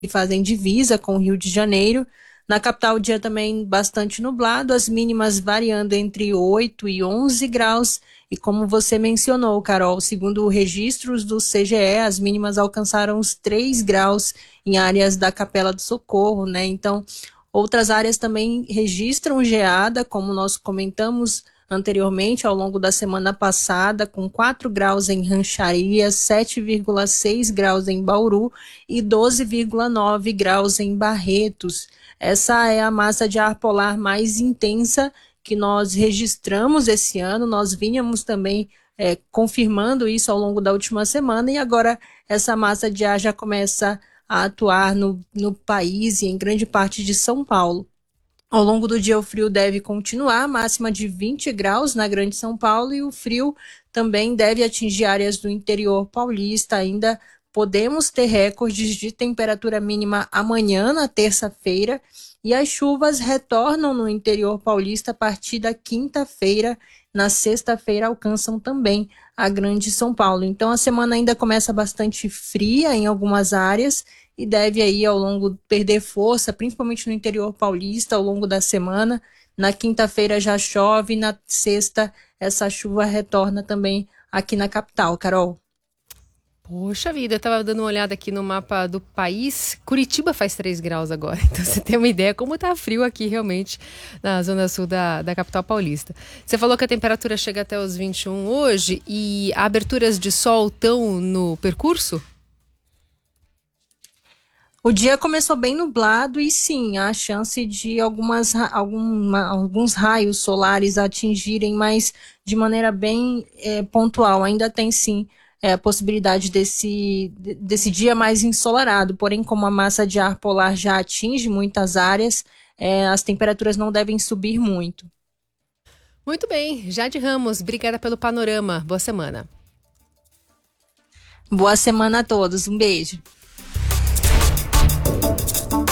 fazem divisa com o Rio de Janeiro. Na capital, o dia também bastante nublado, as mínimas variando entre 8 e 11 graus. E como você mencionou, Carol, segundo registros do CGE, as mínimas alcançaram os 3 graus em áreas da Capela do Socorro, né? Então, outras áreas também registram geada, como nós comentamos anteriormente, ao longo da semana passada, com 4 graus em Rancharia, 7,6 graus em Bauru e 12,9 graus em Barretos. Essa é a massa de ar polar mais intensa que nós registramos esse ano. Nós vínhamos também confirmando isso ao longo da última semana, e agora essa massa de ar já começa a atuar no país e em grande parte de São Paulo. Ao longo do dia, o frio deve continuar, máxima de 20 graus na Grande São Paulo, e o frio também deve atingir áreas do interior paulista. Ainda podemos ter recordes de temperatura mínima amanhã, na terça-feira, e as chuvas retornam no interior paulista a partir da quinta-feira. Na sexta-feira alcançam também a Grande São Paulo. Então a semana ainda começa bastante fria em algumas áreas e deve aí ao longo perder força, principalmente no interior paulista, ao longo da semana. Na quinta-feira já chove, na sexta essa chuva retorna também aqui na capital, Carol. Poxa vida, eu tava dando uma olhada aqui no mapa do país. Curitiba faz 3 graus agora, então você tem uma ideia como tá frio aqui realmente na zona sul da capital paulista. Você falou que a temperatura chega até os 21 hoje e aberturas de sol estão no percurso? O dia começou bem nublado e sim, há chance de alguns raios solares atingirem, mas de maneira bem pontual. Ainda tem sim a possibilidade desse dia mais ensolarado, porém como a massa de ar polar já atinge muitas áreas, as temperaturas não devem subir muito. Muito bem, Jade Ramos, obrigada pelo panorama. Boa semana. Boa semana a todos, um beijo.